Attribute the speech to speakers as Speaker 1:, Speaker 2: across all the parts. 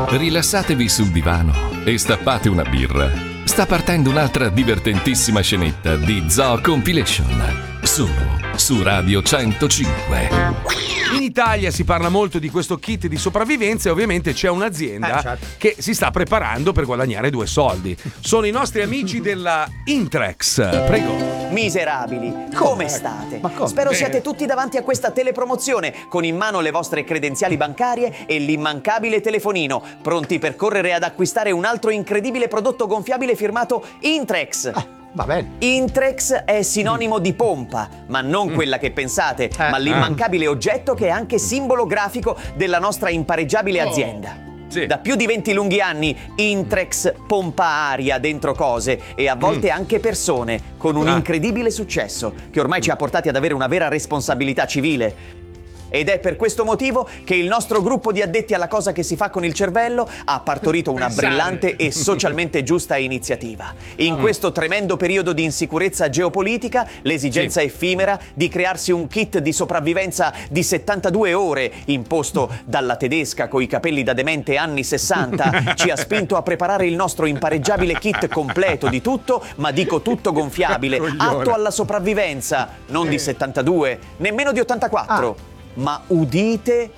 Speaker 1: Rilassatevi sul divano e stappate una birra. Sta partendo un'altra divertentissima scenetta di Zoo Compilation, solo su Radio 105.
Speaker 2: In Italia si parla molto di questo kit di sopravvivenza e ovviamente c'è un'azienda che si sta preparando per guadagnare 2 soldi. Sono i nostri amici della Intrex. Prego.
Speaker 3: Miserabili, come state? Spero siate tutti davanti a questa telepromozione, con in mano le vostre credenziali bancarie e l'immancabile telefonino, pronti per correre ad acquistare un altro incredibile prodotto gonfiabile firmato Intrex.
Speaker 4: Va bene.
Speaker 3: Intrex è sinonimo di pompa, ma non quella che pensate, ma l'immancabile oggetto che è anche simbolo grafico della nostra impareggiabile azienda.
Speaker 2: Sì.
Speaker 3: Da più di 20 lunghi anni Intrex pompa aria dentro cose e a volte anche persone, con un incredibile successo che ormai ci ha portati ad avere una vera responsabilità civile. Ed è per questo motivo che il nostro gruppo di addetti alla cosa che si fa con il cervello ha partorito una brillante e socialmente giusta iniziativa. In questo tremendo periodo di insicurezza geopolitica, l'esigenza effimera di crearsi un kit di sopravvivenza di 72 ore, imposto dalla tedesca coi capelli da demente anni 60, ci ha spinto a preparare il nostro impareggiabile kit completo di tutto, ma dico tutto gonfiabile, atto alla sopravvivenza, non di 72, nemmeno di 84. Ma udite,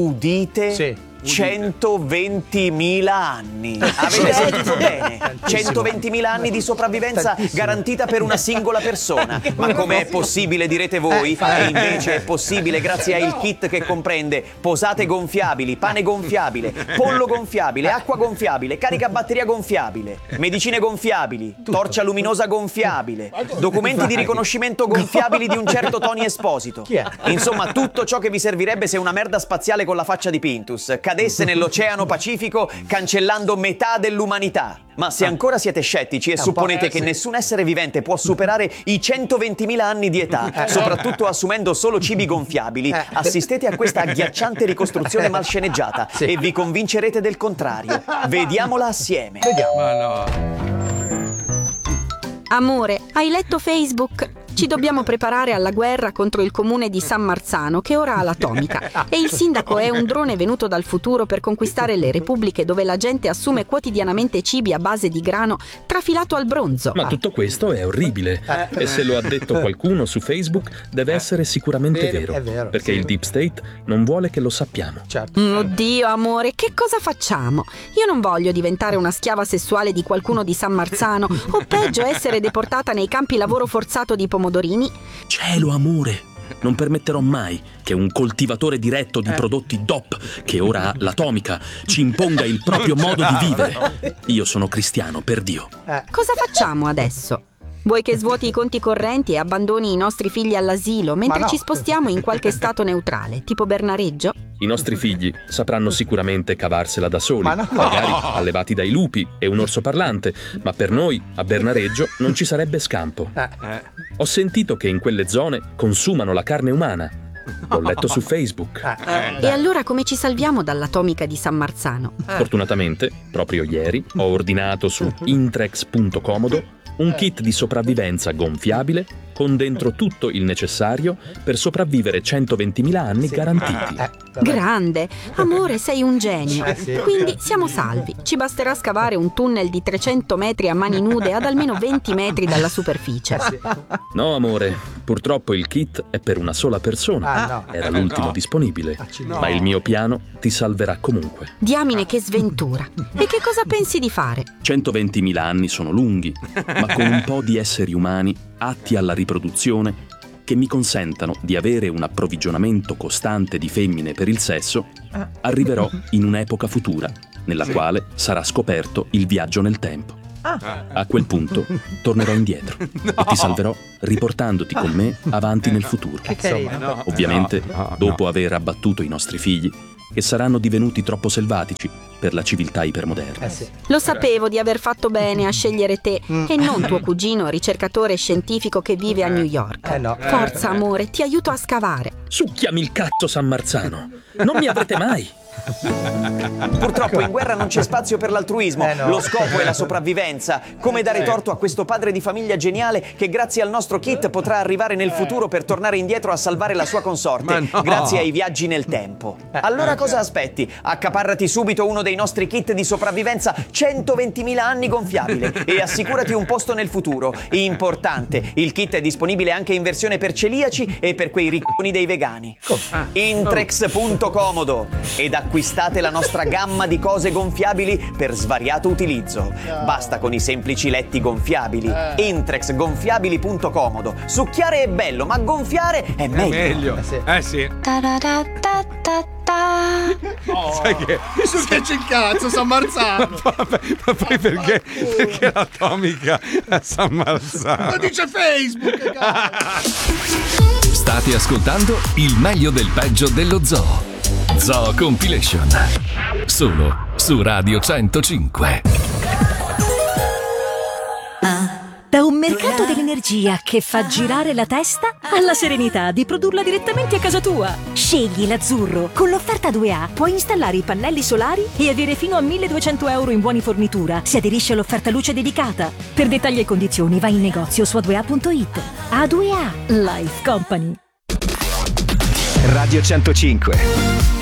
Speaker 3: 120.000 anni. Avete sentito bene? 120.000 anni di sopravvivenza garantita per una singola persona. Ma come è possibile, direte voi? E invece è possibile grazie al kit che comprende posate gonfiabili, pane gonfiabile, pollo gonfiabile, acqua gonfiabile, carica batteria gonfiabile, medicine gonfiabili, torcia luminosa gonfiabile, documenti di riconoscimento gonfiabili di un certo Tony Esposito. Insomma, tutto ciò che vi servirebbe se una merda spaziale con la faccia di Pintus cadesse nell'Oceano Pacifico cancellando metà dell'umanità. Ma se ancora siete scettici e supponete che nessun essere vivente può superare i 120.000 anni di età, soprattutto assumendo solo cibi gonfiabili, assistete a questa agghiacciante ricostruzione malsceneggiata e vi convincerete del contrario. Vediamola assieme.
Speaker 5: Amore, hai letto Facebook? Ci dobbiamo preparare alla guerra contro il comune di San Marzano, che ora ha l'atomica. E il sindaco è un drone venuto dal futuro per conquistare le repubbliche dove la gente assume quotidianamente cibi a base di grano trafilato al bronzo.
Speaker 6: Ma tutto questo è orribile. E se lo ha detto qualcuno su Facebook, deve essere sicuramente vero.
Speaker 4: È vero.
Speaker 6: Perché il Deep State non vuole che lo sappiamo.
Speaker 5: Oddio, amore, che cosa facciamo? Io non voglio diventare una schiava sessuale di qualcuno di San Marzano, o peggio essere deportata nei campi lavoro forzato di pomodorini.
Speaker 6: Cielo, amore, non permetterò mai che un coltivatore diretto di prodotti DOP, che ora ha l'atomica, ci imponga il proprio modo di vivere. Io sono cristiano, per Dio.
Speaker 5: Cosa facciamo adesso? Vuoi che svuoti i conti correnti e abbandoni i nostri figli all'asilo mentre ci spostiamo in qualche stato neutrale, tipo Bernareggio?
Speaker 6: I nostri figli sapranno sicuramente cavarsela da soli, magari allevati dai lupi e un orso parlante, ma per noi, a Bernareggio, non ci sarebbe scampo. Ho sentito che in quelle zone consumano la carne umana. L'ho letto su Facebook.
Speaker 5: E allora come ci salviamo dall'atomica di San Marzano?
Speaker 6: Fortunatamente, proprio ieri, ho ordinato su intrex.comodo un kit di sopravvivenza gonfiabile con dentro tutto il necessario per sopravvivere 120.000 anni garantiti.
Speaker 5: Grande! Amore, sei un genio. Quindi siamo salvi. Ci basterà scavare un tunnel di 300 metri a mani nude ad almeno 20 metri dalla superficie.
Speaker 6: No, amore, purtroppo il kit è per una sola persona. Era l'ultimo disponibile. Ma il mio piano ti salverà comunque.
Speaker 5: Diamine, che sventura. E che cosa pensi di fare?
Speaker 6: 120.000 anni sono lunghi, ma con un po' di esseri umani atti alla riproduzione che mi consentano di avere un approvvigionamento costante di femmine per il sesso, arriverò in un'epoca futura nella quale sarà scoperto il viaggio nel tempo. A quel punto tornerò indietro e ti salverò riportandoti con me avanti nel futuro. Ovviamente dopo aver abbattuto i nostri figli, che saranno divenuti troppo selvatici per la civiltà ipermoderna.
Speaker 5: Lo sapevo di aver fatto bene a scegliere te e non tuo cugino ricercatore scientifico che vive a New York. Forza, amore, ti aiuto a scavare.
Speaker 6: Succhiami il cazzo, San Marzano! Non mi avrete mai!
Speaker 3: Purtroppo in guerra non c'è spazio per l'altruismo,
Speaker 4: no.
Speaker 3: Lo scopo è la sopravvivenza. Come dare torto a questo padre di famiglia geniale che grazie al nostro kit potrà arrivare nel futuro per tornare indietro a salvare la sua consorte, grazie ai viaggi nel tempo. Allora cosa aspetti? Accaparrati subito uno dei nostri kit di sopravvivenza 120.000 anni gonfiabile e assicurati un posto nel futuro. Importante, il kit è disponibile anche in versione per celiaci e per quei ricconi dei vegani. Intrex.comodo ed acquistate la nostra gamma di cose gonfiabili per svariato utilizzo. Basta con i semplici letti gonfiabili. Intrexgonfiabili.comodo. Succhiare è bello, ma gonfiare è meglio.
Speaker 2: Sì.
Speaker 7: Oh,
Speaker 2: Sai che
Speaker 7: mi succhiaci il cazzo, San Marzano.
Speaker 2: ma poi perché l'atomica a San Marzano?
Speaker 7: Lo dice Facebook, cazzo.
Speaker 1: State ascoltando il meglio del peggio dello zoo. Zoo Compilation. Solo su Radio 105.
Speaker 8: Da un mercato dell'energia che fa girare la testa alla serenità di produrla direttamente a casa tua. Scegli l'azzurro. Con l'offerta 2A puoi installare i pannelli solari e avere fino a 1.200 euro in buoni fornitura. Si aderisce all'offerta luce dedicata. Per dettagli e condizioni vai in negozio su a2a.it. A2A Life Company.
Speaker 9: Radio 105.